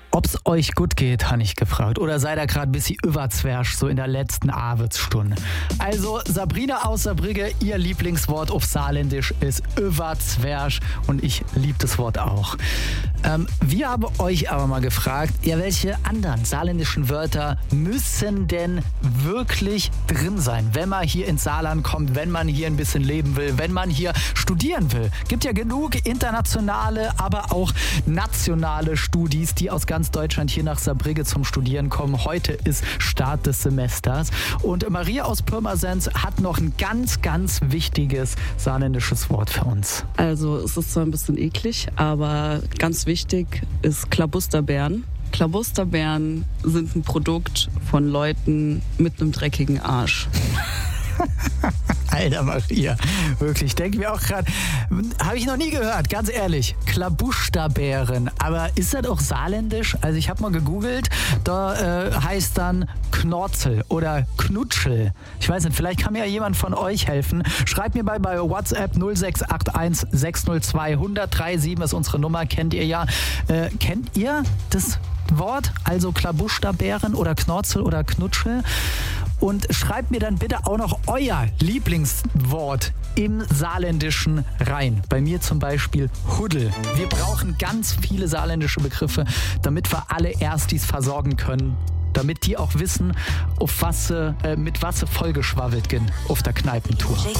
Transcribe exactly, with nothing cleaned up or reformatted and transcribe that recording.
Ob's euch gut geht, habe ich gefragt. Oder seid ihr gerade ein bisschen überzwersch, so in der letzten Arbeitsstunde? Also, Sabrina aus Saarbrügge, ihr Lieblingswort auf Saarländisch ist überzwersch und ich liebe das Wort auch. Ähm, wir haben euch aber mal gefragt, ja, welche anderen saarländischen Wörter müssen denn wirklich drin sein, wenn man hier ins Saarland kommt, wenn man hier ein bisschen leben will, wenn man hier studieren will. Gibt ja genug internationale, aber auch nationale Studis, die aus ganz Deutschland hier nach Saarbrügge zum Studieren kommen. Heute ist Start des Semesters und Maria aus Pirmasens hat noch ein ganz, ganz wichtiges saarländisches Wort für uns. Also es ist zwar ein bisschen eklig, aber ganz wichtig ist Klabusterbeeren. Klabusterbeeren sind ein Produkt von Leuten mit einem dreckigen Arsch. Alter Maria, wirklich, denke mir auch gerade, habe ich noch nie gehört, ganz ehrlich. Klabusterbeeren, aber ist das auch saarländisch? Also ich habe mal gegoogelt, da äh, heißt dann Knorzel oder Knutschel. Ich weiß nicht, vielleicht kann mir ja jemand von euch helfen. Schreibt mir bei, bei WhatsApp null sechs acht eins sechs null zwei eins null drei sieben ist unsere Nummer, kennt ihr ja. Äh, kennt ihr das Wort, also Klabusterbeeren oder Knorzel oder Knutschel? Und schreibt mir dann bitte auch noch euer Lieblingswort im Saarländischen rein. Bei mir zum Beispiel Huddel. Wir brauchen ganz viele saarländische Begriffe, damit wir alle Erstis versorgen können. Damit die auch wissen, auf was sie, äh, mit was sie vollgeschwabbelt gehen auf der Kneipentour.